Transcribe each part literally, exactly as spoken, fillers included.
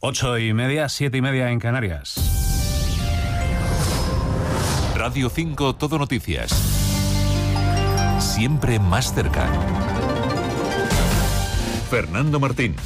Ocho y media, siete y media en Canarias. Radio cinco Todo Noticias. Siempre más cerca. Fernando Martín.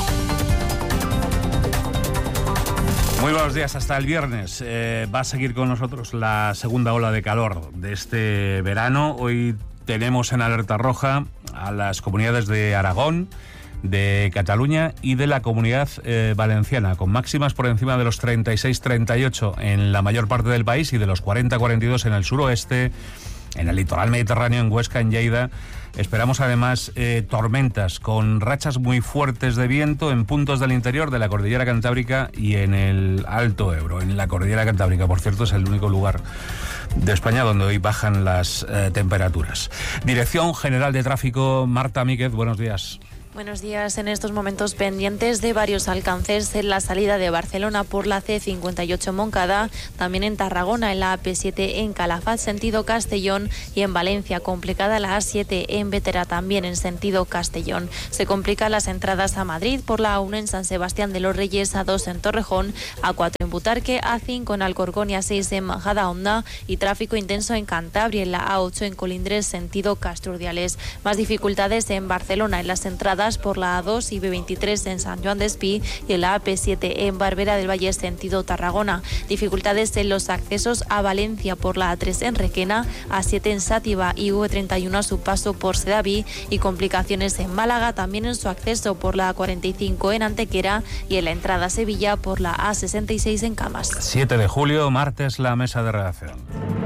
Muy buenos días, hasta el viernes. Eh, va a seguir con nosotros la segunda ola de calor de este verano. Hoy tenemos en alerta roja a las comunidades de Aragón, de Cataluña y de la Comunidad eh, Valenciana, con máximas por encima de los treinta y seis treinta y ocho en la mayor parte del país y de los cuarenta cuarenta y dos en el suroeste, en el litoral mediterráneo, en Huesca, en Lleida. Esperamos además eh, tormentas con rachas muy fuertes de viento en puntos del interior de la Cordillera Cantábrica y en el Alto Ebro. En la Cordillera Cantábrica, por cierto, es el único lugar de España donde hoy bajan las eh, temperaturas. Dirección General de Tráfico, Marta Míquez, buenos días. Buenos días. En estos momentos pendientes de varios alcances en la salida de Barcelona por la ce cincuenta y ocho Moncada, también en Tarragona en la a pe siete en Calafat sentido Castellón y en Valencia complicada la a siete en Bétera también en sentido Castellón. Se complican las entradas a Madrid por la a uno en San Sebastián de los Reyes, a dos en Torrejón, a cuatro en Butarque, a cinco en Alcorcón y a seis en Majadahonda y tráfico intenso en Cantabria en la a ocho en Colindres sentido Casturdiales. Más dificultades en Barcelona en las entradas por la a dos y be veintitrés en San Joan Despí y en la a pe siete en Barbera del Valle sentido Tarragona. Dificultades en los accesos a Valencia por la a tres en Requena, a siete en Sátiva y u treinta y uno a su paso por Sedaví y complicaciones en Málaga también en su acceso por la a cuarenta y cinco en Antequera y en la entrada a Sevilla por la a sesenta y seis en Camas. siete de julio, martes, la mesa de redacción.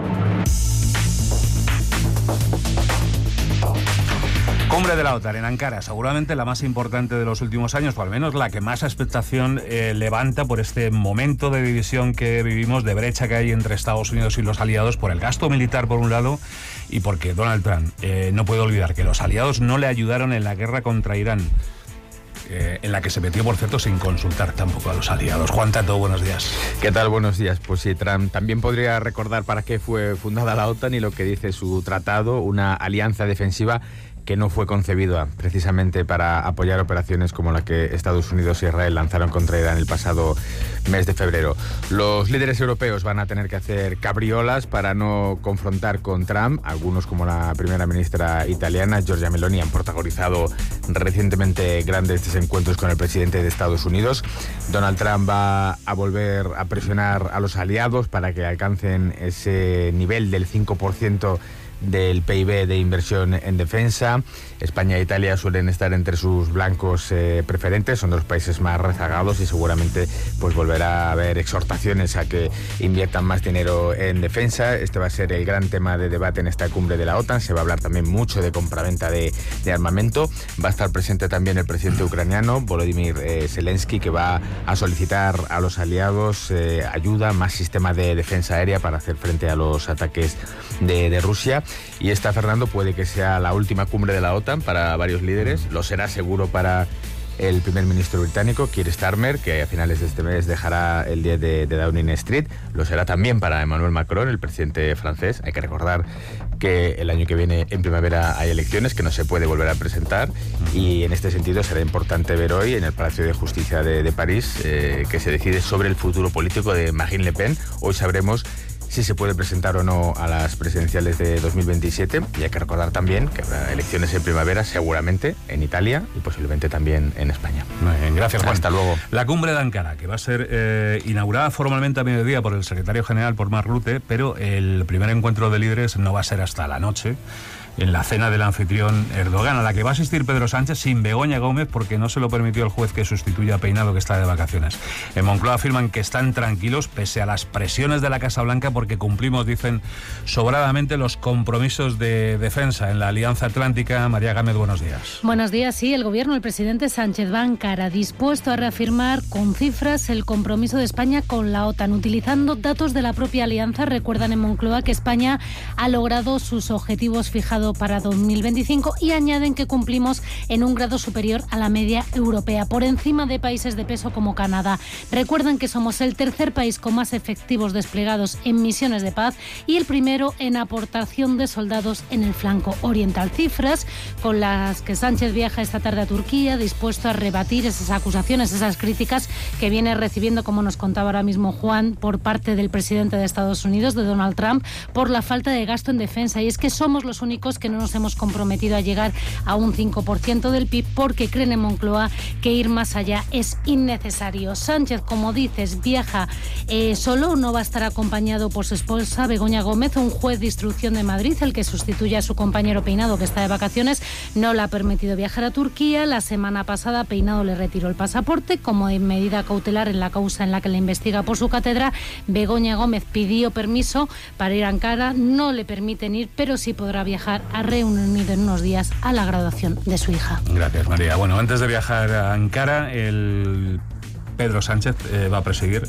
Cumbre de la OTAN en Ankara, seguramente la más importante de los últimos años, o al menos la que más expectación eh, levanta por este momento de división que vivimos, de brecha que hay entre Estados Unidos y los aliados por el gasto militar por un lado y porque Donald Trump eh, no puede olvidar que los aliados no le ayudaron en la guerra contra Irán, eh, en la que se metió, por cierto, sin consultar tampoco a los aliados. Juan Tato, buenos días. ¿Qué tal? Buenos días. Pues sí, Trump también podría recordar para qué fue fundada la OTAN y lo que dice su tratado, una alianza defensiva que no fue concebida precisamente para apoyar operaciones como la que Estados Unidos e Israel lanzaron contra Irán el pasado mes de febrero. Los líderes europeos van a tener que hacer cabriolas para no confrontar con Trump. Algunos, como la primera ministra italiana, Giorgia Meloni, han protagonizado recientemente grandes desencuentros con el presidente de Estados Unidos. Donald Trump va a volver a presionar a los aliados para que alcancen ese nivel del cinco por ciento del pe i be de inversión en defensa. España e Italia suelen estar entre sus blancos eh, preferentes, son los países más rezagados y seguramente pues volverá a haber exhortaciones a que inviertan más dinero en defensa. Este va a ser el gran tema de debate en esta cumbre de la OTAN. Se va a hablar también mucho de compraventa de, de armamento. Va a estar presente también el presidente ucraniano, Volodymyr eh, Zelensky, que va a solicitar a los aliados eh, ayuda, más sistema de defensa aérea para hacer frente a los ataques de, de Rusia. Y esta, Fernando, puede que sea la última cumbre de la OTAN para varios líderes. Lo será seguro para el primer ministro británico, Keir Starmer, que a finales de este mes dejará el día de, de Downing Street. Lo será también para Emmanuel Macron, el presidente francés. Hay que recordar que el año que viene, en primavera, hay elecciones que no se puede volver a presentar. Y en este sentido será importante ver hoy en el Palacio de Justicia de, de París eh, que se decide sobre el futuro político de Marine Le Pen. Hoy sabremos si se puede presentar o no a las presidenciales de dos mil veintisiete. Y hay que recordar también que habrá elecciones en primavera, seguramente en Italia y posiblemente también en España. Muy bien, gracias, Juan. Hasta luego. La cumbre de Ankara, que va a ser eh, inaugurada formalmente a mediodía por el secretario general, por Mark Rutte, pero el primer encuentro de líderes no va a ser hasta la noche, en la cena del anfitrión Erdogan, a la que va a asistir Pedro Sánchez sin Begoña Gómez porque no se lo permitió el juez que sustituya a Peinado, que está de vacaciones. En Moncloa afirman que están tranquilos pese a las presiones de la Casa Blanca porque cumplimos, dicen, sobradamente los compromisos de defensa en la Alianza Atlántica. María Gámez, buenos días. Buenos días. Sí, el gobierno, el presidente Sánchez va a Ankara dispuesto a reafirmar con cifras el compromiso de España con la OTAN. Utilizando datos de la propia alianza, recuerdan en Moncloa que España ha logrado sus objetivos fijados fijado para dos mil veinticinco y añaden que cumplimos en un grado superior a la media europea, por encima de países de peso como Canadá. Recuerden que somos el tercer país con más efectivos desplegados en misiones de paz y el primero en aportación de soldados en el flanco oriental. Cifras con las que Sánchez viaja esta tarde a Turquía, dispuesto a rebatir esas acusaciones, esas críticas que viene recibiendo, como nos contaba ahora mismo Juan, por parte del presidente de Estados Unidos, de Donald Trump, por la falta de gasto en defensa. Y es que somos los únicos que no nos hemos comprometido a llegar a un cinco por ciento del P I B, porque creen en Moncloa que ir más allá es innecesario. Sánchez, como dices, viaja eh, solo, no va a estar acompañado por su esposa Begoña Gómez, un juez de instrucción de Madrid, el que sustituye a su compañero Peinado, que está de vacaciones, no le ha permitido viajar a Turquía. La semana pasada Peinado le retiró el pasaporte como medida cautelar en la causa en la que le investiga por su cátedra. Begoña Gómez pidió permiso para ir a Ankara, no le permiten ir, pero sí podrá viajar a Reino Unido en unos días a la graduación de su hija. Gracias, María. Bueno, antes de viajar a Ankara, el Pedro Sánchez eh, va a presidir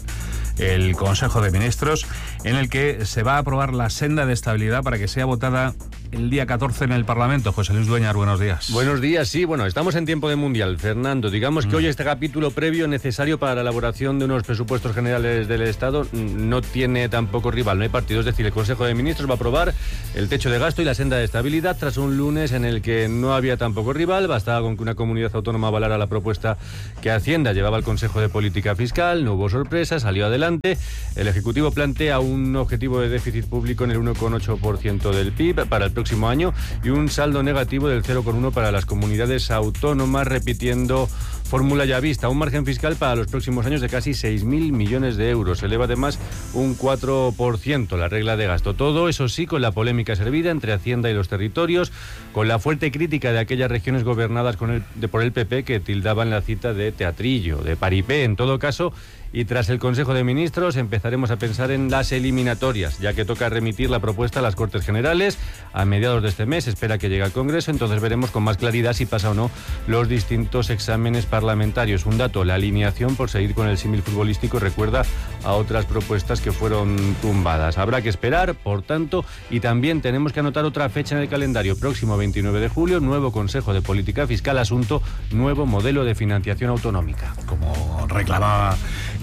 el Consejo de Ministros, en el que se va a aprobar la senda de estabilidad para que sea votada el día catorce en el Parlamento. José Luis Dueñas, buenos días. Buenos días, sí, bueno, estamos en tiempo de Mundial, Fernando. Digamos que mm. hoy este capítulo previo necesario para la elaboración de unos presupuestos generales del Estado no tiene tampoco rival, no hay partido. Es decir, el Consejo de Ministros va a aprobar el techo de gasto y la senda de estabilidad tras un lunes en el que no había tampoco rival. Bastaba con que una comunidad autónoma avalara la propuesta que Hacienda llevaba al Consejo de Política Fiscal. No hubo sorpresa, salió adelante. El Ejecutivo plantea un objetivo de déficit público en el uno coma ocho por ciento del P I B para el próximo año y un saldo negativo del cero coma uno por ciento para las comunidades autónomas, repitiendo fórmula ya vista. Un margen fiscal para los próximos años de casi seis mil millones de euros. Se eleva además un cuatro por ciento la regla de gasto. Todo eso sí con la polémica servida entre Hacienda y los territorios, con la fuerte crítica de aquellas regiones gobernadas con el, de, por el P P que tildaban la cita de teatrillo, de paripé. En todo caso, y tras el Consejo de Ministros empezaremos a pensar en las eliminatorias, ya que toca remitir la propuesta a las Cortes Generales a mediados de este mes. Espera que llegue al Congreso, entonces veremos con más claridad si pasa o no los distintos exámenes parlamentarios. Un dato, la alineación, por seguir con el símil futbolístico, recuerda a otras propuestas que fueron tumbadas. Habrá que esperar, por tanto, y también tenemos que anotar otra fecha en el calendario. Próximo veintinueve de julio, nuevo Consejo de Política Fiscal, asunto nuevo modelo de financiación autonómica. Como reclamaba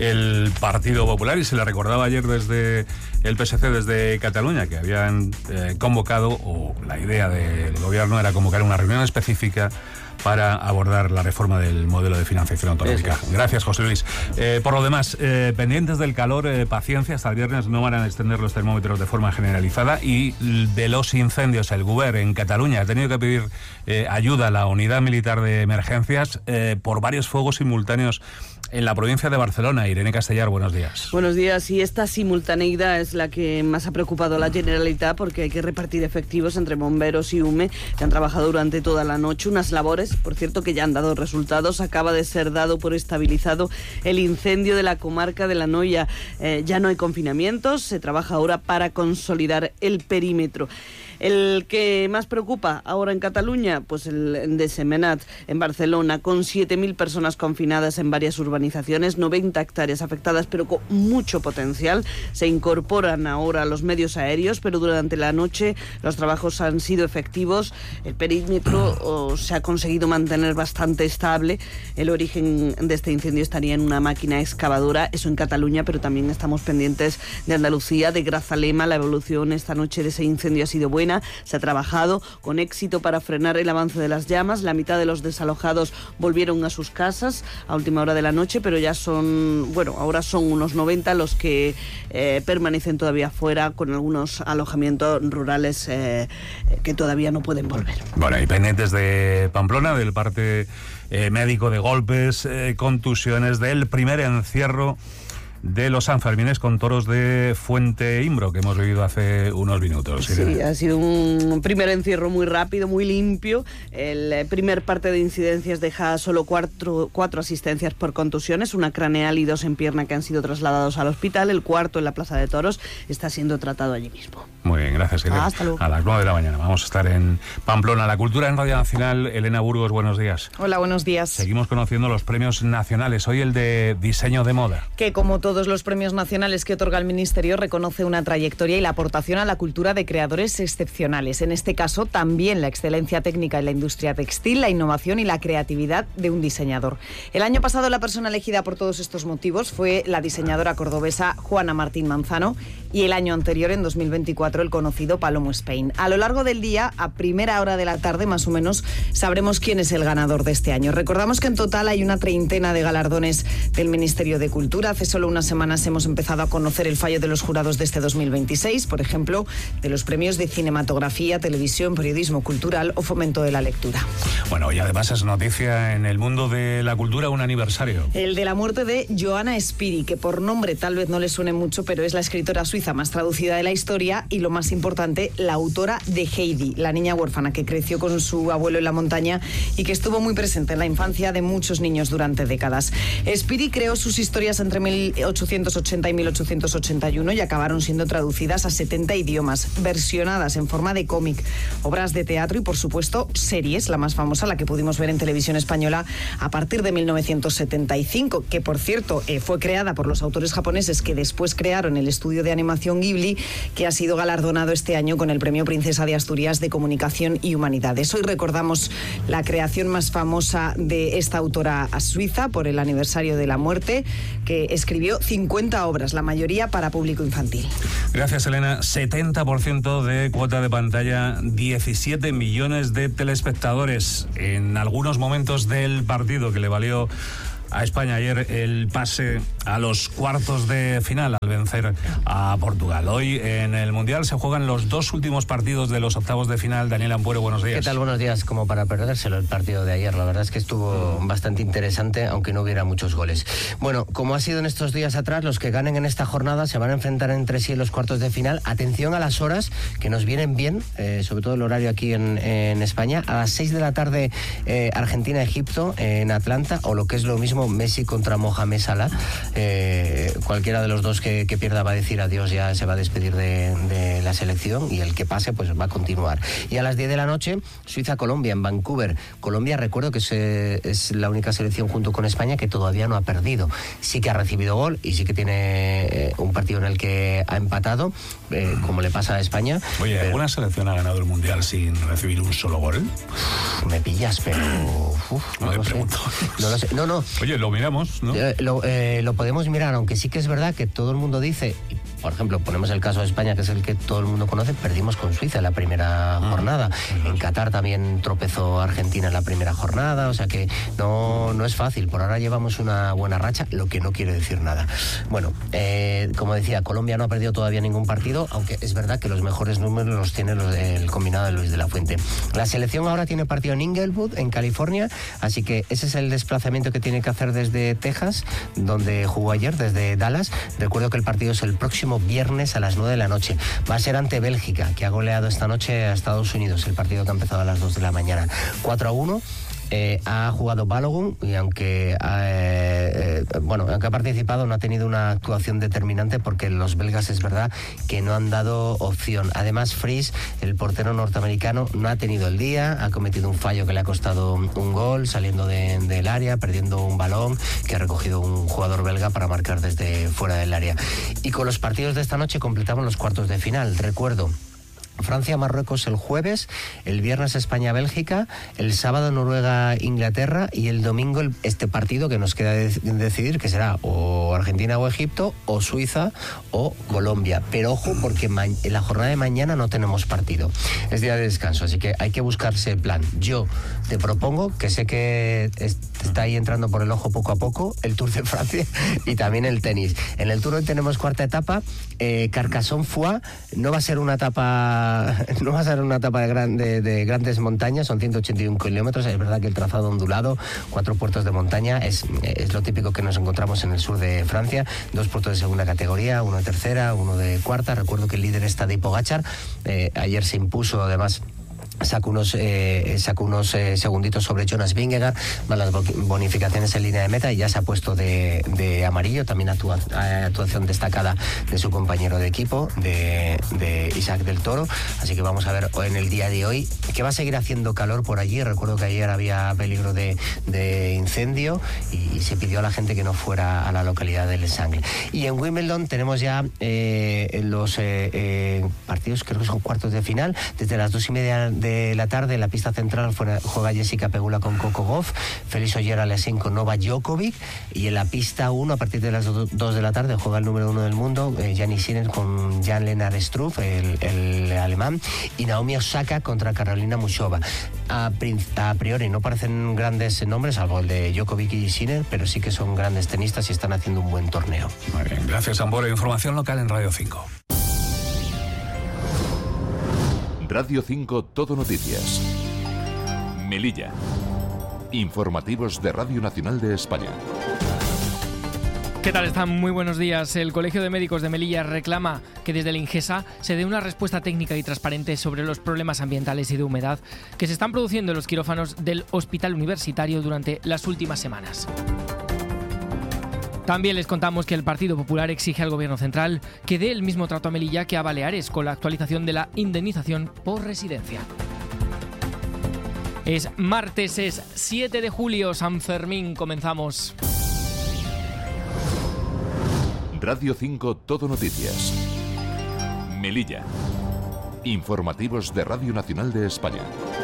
el Partido Popular, y se le recordaba ayer desde el P S C, desde Cataluña, que habían eh, convocado, o la idea del gobierno era convocar una reunión específica para abordar la reforma del modelo de financiación autonómica. Eso. Gracias, José Luis. Eh, por lo demás, eh, pendientes del calor, eh, paciencia, hasta el viernes no van a extender los termómetros de forma generalizada, y de los incendios, el Govern en Cataluña ha tenido que pedir eh, ayuda a la unidad militar de emergencias eh, por varios fuegos simultáneos en la provincia de Barcelona. Irene Castellar, buenos días. Buenos días. Y esta simultaneidad es la que más ha preocupado a la Generalitat, porque hay que repartir efectivos entre bomberos y U M E, que han trabajado durante toda la noche. Unas labores, por cierto, que ya han dado resultados. Acaba de ser dado por estabilizado el incendio de la comarca de la Noia. Eh, ya no hay confinamientos, se trabaja ahora para consolidar el perímetro. El que más preocupa ahora en Cataluña, pues el de Semenat, en Barcelona, con siete mil personas confinadas en varias urbanizaciones, noventa hectáreas afectadas, pero con mucho potencial. Se incorporan ahora los medios aéreos, pero durante la noche los trabajos han sido efectivos. El perímetro oh, se ha conseguido mantener bastante estable. El origen de este incendio estaría en una máquina excavadora, eso en Cataluña, pero también estamos pendientes de Andalucía, de Grazalema. La evolución esta noche de ese incendio ha sido buena. Se ha trabajado con éxito para frenar el avance de las llamas. La mitad de los desalojados volvieron a sus casas a última hora de la noche, pero ya son, bueno, ahora son unos noventa los que eh, permanecen todavía fuera, con algunos alojamientos rurales eh, que todavía no pueden volver. Bueno, y pendientes de Pamplona, del parte eh, médico de golpes, eh, contusiones, del primer encierro de los Sanfermines con toros de Fuente Imbro, que hemos vivido hace unos minutos. Sí, ¿sí? Ha sido un primer encierro muy rápido, muy limpio. El primer parte de incidencias deja solo cuatro, cuatro asistencias por contusiones, una craneal y dos en pierna, que han sido trasladados al hospital. El cuarto, en la Plaza de Toros, está siendo tratado allí mismo. Muy bien, gracias, Irene. Ah, hasta luego. A las nueve de la mañana vamos a estar en Pamplona. La cultura en Radio Nacional. Elena Burgos, buenos días. Hola, buenos días. Seguimos conociendo los premios nacionales. Hoy el de diseño de moda. Que como todo todos los premios nacionales que otorga el Ministerio reconoce una trayectoria y la aportación a la cultura de creadores excepcionales. En este caso, también la excelencia técnica en la industria textil, la innovación y la creatividad de un diseñador. El año pasado, la persona elegida por todos estos motivos fue la diseñadora cordobesa Juana Martín Manzano y el año anterior, en dos mil veinticuatro, el conocido Palomo Spain. A lo largo del día, a primera hora de la tarde, más o menos, sabremos quién es el ganador de este año. Recordamos que en total hay una treintena de galardones del Ministerio de Cultura. Hace solo unas semanas hemos empezado a conocer el fallo de los jurados de este dos mil veintiséis, por ejemplo, de los premios de cinematografía, televisión, periodismo cultural o fomento de la lectura. Bueno, y además es noticia en el mundo de la cultura un aniversario. El de la muerte de Johanna Spyri, que por nombre tal vez no le suene mucho, pero es la escritora suiza más traducida de la historia y, lo más importante, la autora de Heidi, la niña huérfana que creció con su abuelo en la montaña y que estuvo muy presente en la infancia de muchos niños durante décadas. Spyri creó sus historias entre mil ochocientos ochenta y mil ochocientos ochenta y uno y acabaron siendo traducidas a setenta idiomas, versionadas en forma de cómic, obras de teatro y, por supuesto, series, la más famosa, la que pudimos ver en televisión española a partir de mil novecientos setenta y cinco, que, por cierto, eh, fue creada por los autores japoneses que después crearon el estudio de animación Ghibli, que ha sido galardonado este año con el Premio Princesa de Asturias de Comunicación y Humanidades. Hoy recordamos la creación más famosa de esta autora suiza por el aniversario de la muerte, que escribió cincuenta obras, la mayoría para público infantil. Gracias, Elena. setenta por ciento de cuota de pantalla, diecisiete millones de telespectadores en algunos momentos del partido que le valió a España ayer el pase a los cuartos de final al vencer a Portugal. Hoy en el Mundial se juegan los dos últimos partidos de los octavos de final. Daniel Ampuero, buenos días. ¿Qué tal? Buenos días. Como para perdérselo el partido de ayer. La verdad es que estuvo bastante interesante, aunque no hubiera muchos goles. Bueno, como ha sido en estos días atrás, los que ganen en esta jornada se van a enfrentar entre sí en los cuartos de final. Atención a las horas, que nos vienen bien, eh, sobre todo el horario aquí en, en España. A las seis de la tarde, eh, Argentina-Egipto en Atlanta, o lo que es lo mismo, Messi contra Mohamed Salah. Eh, cualquiera de los dos que, que pierda va a decir adiós, ya se va a despedir de, de la selección, y el que pase pues va a continuar. Y a las diez de la noche, Suiza-Colombia en Vancouver. Colombia, recuerdo que es, es la única selección junto con España que todavía no ha perdido. Sí que ha recibido gol y sí que tiene eh, un partido en el que ha empatado, eh, como le pasa a España. Oye, pero... ¿alguna selección ha ganado el Mundial sin recibir un solo gol? Me pillas, pero... Uf, no, no, lo sé. no lo sé. No, no. Oye, lo miramos, ¿no? Eh, lo, eh, lo podemos mirar, aunque sí que es verdad que todo el mundo dice, por ejemplo, ponemos el caso de España, que es el que todo el mundo conoce, perdimos con Suiza en la primera ah, jornada. En Qatar también tropezó Argentina en la primera jornada, o sea que no, no es fácil. Por ahora llevamos una buena racha, lo que no quiere decir nada. Bueno, eh, como decía, Colombia no ha perdido todavía ningún partido, aunque es verdad que los mejores números los tiene los del combinado de Luis de la Fuente. La selección ahora tiene partido en Inglewood, en California, así que ese es el desplazamiento que tiene que hacer desde Texas, donde jugó ayer, desde Dallas. Recuerdo que el partido es el próximo viernes a las nueve de la noche. Va a ser ante Bélgica, que ha goleado esta noche a Estados Unidos, el partido que ha empezado a las dos de la mañana. cuatro a uno. Eh, ha jugado Balogun y aunque ha, eh, bueno, aunque ha participado, no ha tenido una actuación determinante, porque los belgas es verdad que no han dado opción. Además, Fries, el portero norteamericano, no ha tenido el día, ha cometido un fallo que le ha costado un gol saliendo de, del área, perdiendo un balón que ha recogido un jugador belga para marcar desde fuera del área. Y con los partidos de esta noche completamos los cuartos de final. Recuerdo: Francia-Marruecos el jueves, el viernes España-Bélgica, el sábado Noruega-Inglaterra y el domingo el, este partido que nos queda de, de decidir, que será o Argentina o Egipto, o Suiza o Colombia. Pero ojo, porque ma- en la jornada de mañana no tenemos partido, es día de descanso, así que hay que buscarse el plan. Yo te propongo, que sé que está ahí entrando por el ojo poco a poco, el Tour de Francia y también el tenis. En el Tour hoy tenemos cuarta etapa, eh, Carcassonne-Foix. No va a ser una etapa no va a ser una etapa de, gran, de, de grandes montañas, son ciento ochenta y uno kilómetros. Es verdad que el trazado ondulado, cuatro puertos de montaña, es, es lo típico que nos encontramos en el sur de Francia. Dos puertos de segunda categoría, uno de tercera, uno de cuarta. Recuerdo que el líder está Tadej Pogačar, eh, ayer se impuso además sacó unos, eh, sacó unos eh, segunditos sobre Jonas Vingegaard, más las bonificaciones en línea de meta, y ya se ha puesto de, de amarillo. También actua, actuación destacada de su compañero de equipo, de, de Isaac del Toro. Así que vamos a ver en el día de hoy, que va a seguir haciendo calor por allí. Recuerdo que ayer había peligro de, de incendio y, y se pidió a la gente que no fuera a la localidad del Sangle. Y en Wimbledon tenemos ya eh, los eh, eh, partidos, creo que son cuartos de final. Desde las dos y media de la tarde en la pista central juega Jessica Pegula con Coco Gauff, Félix Auger-Aliassime con Novak Djokovic, y en la pista uno a partir de las dos de la tarde juega el número uno del mundo, eh, Jannik Sinner con Jan-Lennard Struff, el, el alemán, y Naomi Osaka contra Karolina Muchova. A, a priori no parecen grandes nombres, salvo el de Djokovic y Sinner, pero sí que son grandes tenistas y están haciendo un buen torneo. Muy bien, gracias, Amboro. Información local en Radio cinco. Radio cinco Todo Noticias. Melilla. Informativos de Radio Nacional de España. ¿Qué tal están? Muy buenos días. El Colegio de Médicos de Melilla reclama que desde el INGESA se dé una respuesta técnica y transparente sobre los problemas ambientales y de humedad que se están produciendo en los quirófanos del Hospital Universitario durante las últimas semanas. También les contamos que el Partido Popular exige al Gobierno central que dé el mismo trato a Melilla que a Baleares con la actualización de la indemnización por residencia. Es martes, es siete de julio, San Fermín. Comenzamos. Radio cinco Todo Noticias. Melilla. Informativos de Radio Nacional de España.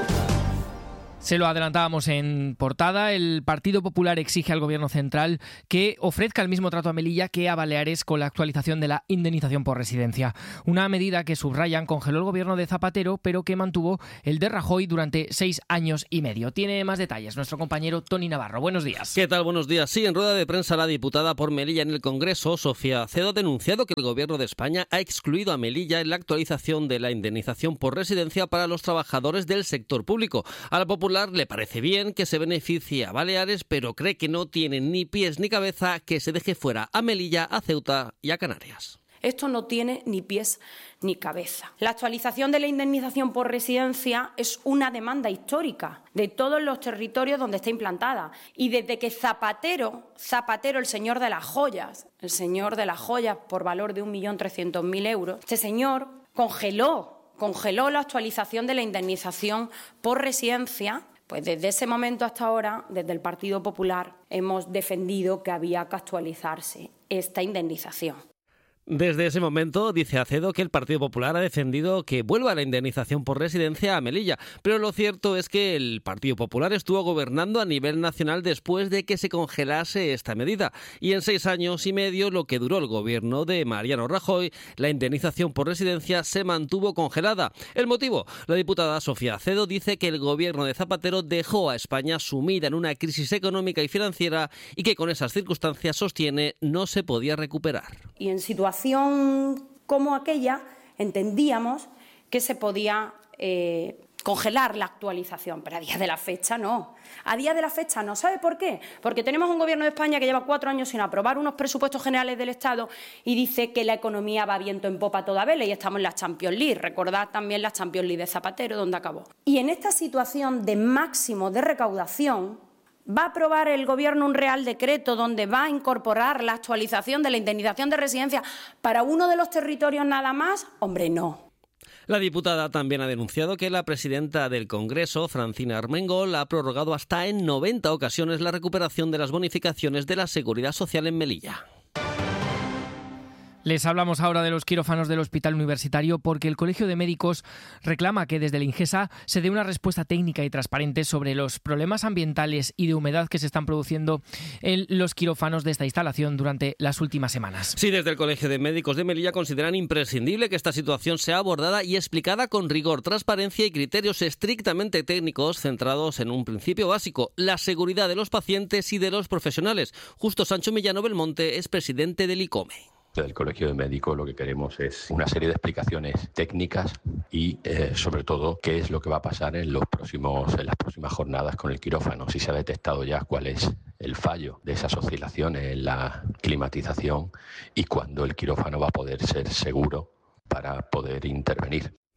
Se lo adelantábamos en portada. El Partido Popular exige al Gobierno central que ofrezca el mismo trato a Melilla que a Baleares con la actualización de la indemnización por residencia. Una medida que, subrayan, congeló el Gobierno de Zapatero, pero que mantuvo el de Rajoy durante seis años y medio. Tiene más detalles nuestro compañero Tony Navarro. Buenos días. ¿Qué tal? Buenos días. Sí, en rueda de prensa la diputada por Melilla en el Congreso, Sofía Acedo, ha denunciado que el Gobierno de España ha excluido a Melilla en la actualización de la indemnización por residencia para los trabajadores del sector público. A la Popular le parece bien que se beneficie a Baleares, pero cree que no tiene ni pies ni cabeza que se deje fuera a Melilla, a Ceuta y a Canarias. Esto no tiene ni pies ni cabeza. La actualización de la indemnización por residencia es una demanda histórica de todos los territorios donde está implantada. Y desde que Zapatero, Zapatero, el señor de las joyas, el señor de las joyas por valor de un millón trescientos mil euros, este señor congeló, congeló la actualización de la indemnización por residencia. Pues desde ese momento hasta ahora, desde el Partido Popular, hemos defendido que había que actualizarse esta indemnización. Desde ese momento, dice Acedo, que el Partido Popular ha defendido que vuelva la indemnización por residencia a Melilla. Pero lo cierto es que el Partido Popular estuvo gobernando a nivel nacional después de que se congelase esta medida. Y en seis años y medio, lo que duró el gobierno de Mariano Rajoy, la indemnización por residencia se mantuvo congelada. ¿El motivo? La diputada Sofía Acedo dice que el gobierno de Zapatero dejó a España sumida en una crisis económica y financiera y que con esas circunstancias, sostiene, no se podía recuperar. Y en situación como aquella, entendíamos que se podía eh, congelar la actualización, pero a día de la fecha no. A día de la fecha no. ¿Sabe por qué? Porque tenemos un Gobierno de España que lleva cuatro años sin aprobar unos presupuestos generales del Estado y dice que la economía va viento en popa toda vela y estamos en la Champions League. Recordad también la Champions League de Zapatero, donde acabó. Y en esta situación de máximo de recaudación, ¿va a aprobar el Gobierno un Real Decreto donde va a incorporar la actualización de la indemnización de residencia para uno de los territorios nada más? Hombre, no. La diputada también ha denunciado que la presidenta del Congreso, Francina Armengol, ha prorrogado hasta en noventa ocasiones la recuperación de las bonificaciones de la Seguridad Social en Melilla. Les hablamos ahora de los quirófanos del Hospital Universitario porque el Colegio de Médicos reclama que desde el INGESA se dé una respuesta técnica y transparente sobre los problemas ambientales y de humedad que se están produciendo en los quirófanos de esta instalación durante las últimas semanas. Sí, desde el Colegio de Médicos de Melilla consideran imprescindible que esta situación sea abordada y explicada con rigor, transparencia y criterios estrictamente técnicos centrados en un principio básico, la seguridad de los pacientes y de los profesionales. Justo Sancho Millano Belmonte es presidente del ICOME. Del Colegio de Médicos lo que queremos es una serie de explicaciones técnicas y eh, sobre todo qué es lo que va a pasar en los próximos en las próximas jornadas con el quirófano, si se ha detectado ya cuál es el fallo de esas oscilaciones en la climatización y cuándo el quirófano va a poder ser seguro para poder intervenir.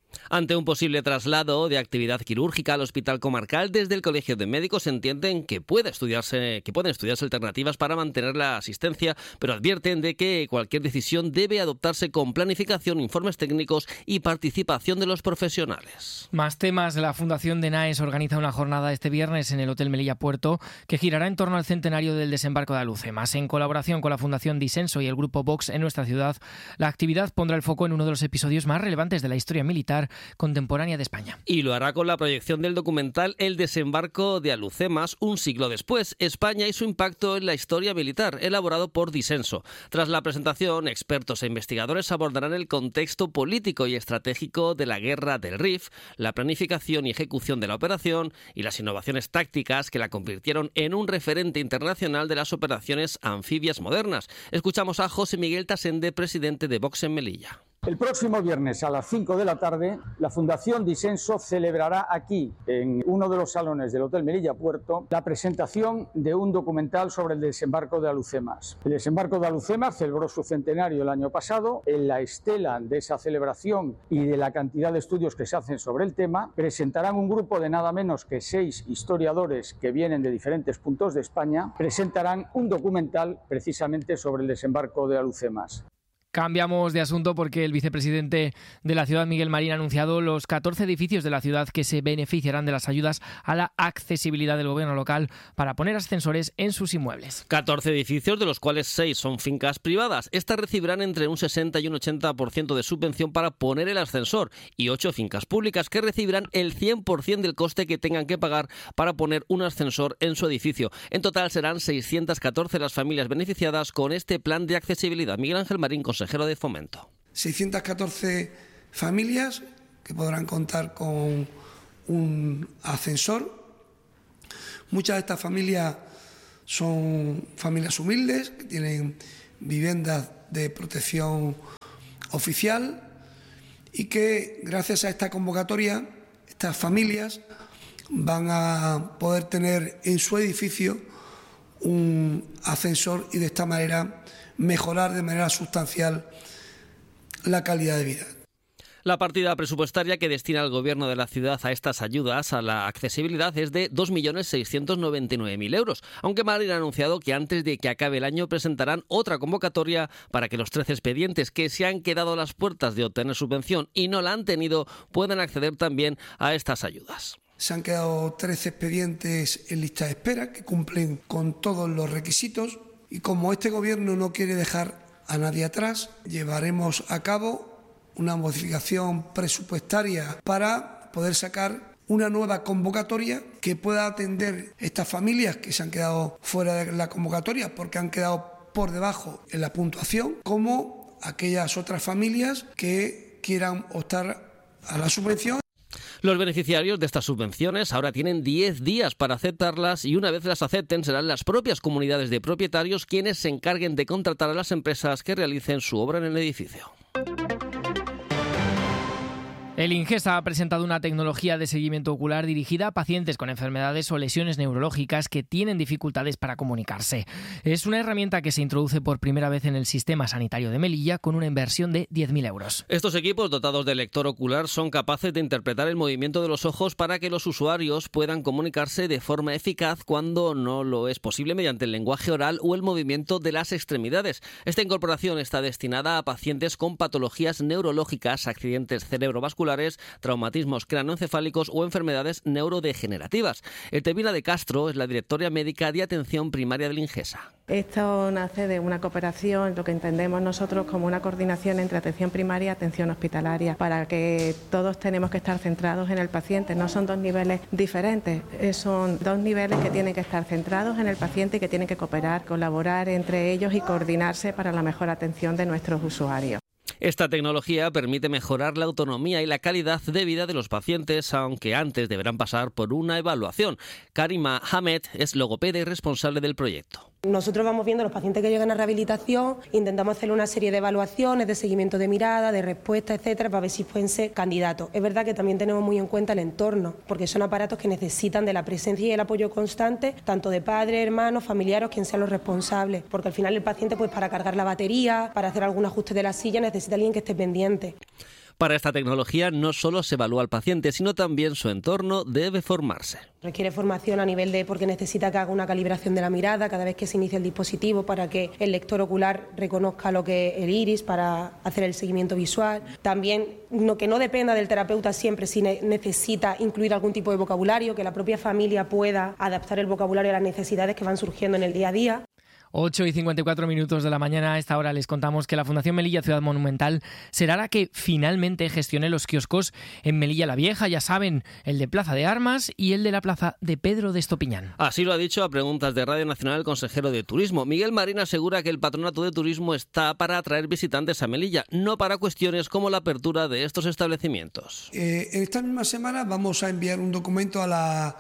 Ante un posible traslado de actividad quirúrgica al hospital comarcal, desde el Colegio de Médicos entienden que puede estudiarse, que pueden estudiarse alternativas para mantener la asistencia, pero advierten de que cualquier decisión debe adoptarse con planificación, informes técnicos y participación de los profesionales. Más temas. La Fundación de Naes organiza una jornada este viernes en el Hotel Melilla Puerto que girará en torno al centenario del desembarco de Alucemas. En colaboración con la Fundación Disenso y el Grupo Vox en nuestra ciudad, la actividad pondrá el foco en uno de los episodios más relevantes de la historia militar contemporánea de España. Y lo hará con la proyección del documental El desembarco de Alucemas, un siglo después, España y su impacto en la historia militar, elaborado por Disenso. Tras la presentación, expertos e investigadores abordarán el contexto político y estratégico de la guerra del Rif, la planificación y ejecución de la operación y las innovaciones tácticas que la convirtieron en un referente internacional de las operaciones anfibias modernas. Escuchamos a José Miguel Tasende, presidente de Vox en Melilla. El próximo viernes a las cinco de la tarde, la Fundación Disenso celebrará aquí, en uno de los salones del Hotel Melilla Puerto, la presentación de un documental sobre el desembarco de Alucemas. El desembarco de Alucemas celebró su centenario el año pasado. En la estela de esa celebración y de la cantidad de estudios que se hacen sobre el tema, presentarán un grupo de nada menos que seis historiadores que vienen de diferentes puntos de España, presentarán un documental precisamente sobre el desembarco de Alucemas. Cambiamos de asunto porque el vicepresidente de la ciudad, Miguel Marín, ha anunciado los catorce edificios de la ciudad que se beneficiarán de las ayudas a la accesibilidad del gobierno local para poner ascensores en sus inmuebles. catorce edificios, de los cuales seis son fincas privadas. Estas recibirán entre un sesenta y un ochenta por ciento de subvención para poner el ascensor, y ocho fincas públicas que recibirán el cien por ciento del coste que tengan que pagar para poner un ascensor en su edificio. En total serán seiscientas catorce las familias beneficiadas con este plan de accesibilidad. Miguel Ángel Marín, consejero de Fomento. seiscientas catorce familias que podrán contar con un ascensor. Muchas de estas familias son familias humildes que tienen viviendas de protección oficial y que gracias a esta convocatoria estas familias van a poder tener en su edificio un ascensor y de esta manera mejorar de manera sustancial la calidad de vida. La partida presupuestaria que destina el Gobierno de la ciudad a estas ayudas a la accesibilidad es de dos millones seiscientos noventa y nueve mil euros, aunque Marín ha anunciado que antes de que acabe el año presentarán otra convocatoria para que los trece expedientes que se han quedado a las puertas de obtener subvención y no la han tenido puedan acceder también a estas ayudas. Se han quedado trece expedientes en lista de espera que cumplen con todos los requisitos. Y como este Gobierno no quiere dejar a nadie atrás, llevaremos a cabo una modificación presupuestaria para poder sacar una nueva convocatoria que pueda atender estas familias que se han quedado fuera de la convocatoria porque han quedado por debajo en la puntuación, como aquellas otras familias que quieran optar a la subvención. Los beneficiarios de estas subvenciones ahora tienen diez días para aceptarlas y una vez las acepten serán las propias comunidades de propietarios quienes se encarguen de contratar a las empresas que realicen su obra en el edificio. El Ingesa ha presentado una tecnología de seguimiento ocular dirigida a pacientes con enfermedades o lesiones neurológicas que tienen dificultades para comunicarse. Es una herramienta que se introduce por primera vez en el sistema sanitario de Melilla con una inversión de diez mil euros. Estos equipos dotados de lector ocular son capaces de interpretar el movimiento de los ojos para que los usuarios puedan comunicarse de forma eficaz cuando no lo es posible mediante el lenguaje oral o el movimiento de las extremidades. Esta incorporación está destinada a pacientes con patologías neurológicas, accidentes cerebrovasculares, traumatismos craneoencefálicos o enfermedades neurodegenerativas. Eltevina de Castro es la directora médica de atención primaria del Ingesa. Esto nace de una cooperación, lo que entendemos nosotros como una coordinación entre atención primaria y atención hospitalaria, para que todos tenemos que estar centrados en el paciente. No son dos niveles diferentes, son dos niveles que tienen que estar centrados en el paciente y que tienen que cooperar, colaborar entre ellos y coordinarse para la mejor atención de nuestros usuarios. Esta tecnología permite mejorar la autonomía y la calidad de vida de los pacientes, aunque antes deberán pasar por una evaluación. Karima Hamed es logopeda y responsable del proyecto. Nosotros vamos viendo a los pacientes que llegan a rehabilitación, intentamos hacer una serie de evaluaciones, de seguimiento de mirada, de respuesta, etcétera, para ver si pueden ser candidatos. Es verdad que también tenemos muy en cuenta el entorno, porque son aparatos que necesitan de la presencia y el apoyo constante, tanto de padres, hermanos, familiares, quien sean los responsables, porque al final el paciente, pues para cargar la batería, para hacer algún ajuste de la silla, necesita alguien que esté pendiente. Para esta tecnología no solo se evalúa al paciente, sino también su entorno debe formarse. Requiere formación a nivel de, porque necesita que haga una calibración de la mirada cada vez que se inicia el dispositivo para que el lector ocular reconozca lo que el iris para hacer el seguimiento visual. También no, que no dependa del terapeuta siempre si ne- necesita incluir algún tipo de vocabulario, que la propia familia pueda adaptar el vocabulario a las necesidades que van surgiendo en el día a día. ocho y cincuenta y cuatro minutos de la mañana. A esta hora les contamos que la Fundación Melilla Ciudad Monumental será la que finalmente gestione los kioscos en Melilla la Vieja. Ya saben, el de Plaza de Armas y el de la Plaza de Pedro de Estopiñán. Así lo ha dicho a preguntas de Radio Nacional el consejero de Turismo. Miguel Marín asegura que el Patronato de Turismo está para atraer visitantes a Melilla, no para cuestiones como la apertura de estos establecimientos. Eh, en esta misma semana vamos a enviar un documento a la,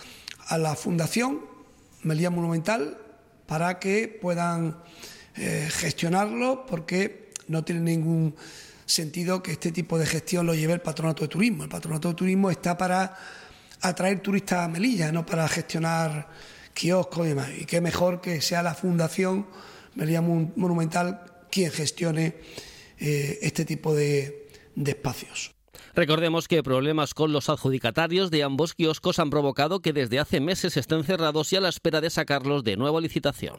a la Fundación Melilla Monumental para que puedan eh, gestionarlo, porque no tiene ningún sentido que este tipo de gestión lo lleve el Patronato de Turismo. El Patronato de Turismo está para atraer turistas a Melilla, no para gestionar kioscos y demás. Y qué mejor que sea la Fundación Melilla Monumental quien gestione eh, este tipo de, de espacios. Recordemos que problemas con los adjudicatarios de ambos kioscos han provocado que desde hace meses estén cerrados y a la espera de sacarlos de nuevo a licitación.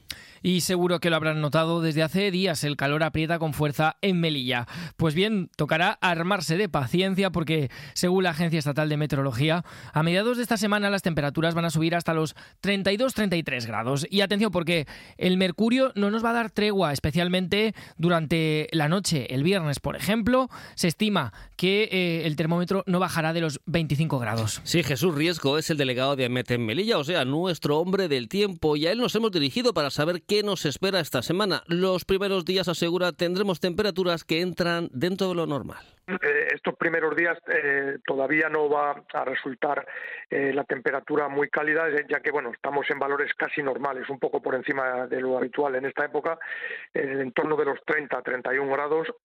Y seguro que lo habrán notado, desde hace días el calor aprieta con fuerza en Melilla. Pues bien, tocará armarse de paciencia porque, según la Agencia Estatal de Meteorología, a mediados de esta semana las temperaturas van a subir hasta los treinta y dos a treinta y tres grados. Y atención, porque el mercurio no nos va a dar tregua, especialmente durante la noche. El viernes, por ejemplo, se estima que eh, el termómetro no bajará de los veinticinco grados. Sí, Jesús Riesgo es el delegado de AEMET en Melilla, o sea, nuestro hombre del tiempo, y a él nos hemos dirigido para saber qué nos espera esta semana. Los primeros días, asegura, tendremos temperaturas que entran dentro de lo normal. Eh, estos primeros días eh, todavía no va a resultar eh, la temperatura muy cálida, ya que bueno, estamos en valores casi normales, un poco por encima de lo habitual en esta época, en el entorno de los treinta a treinta y un grados,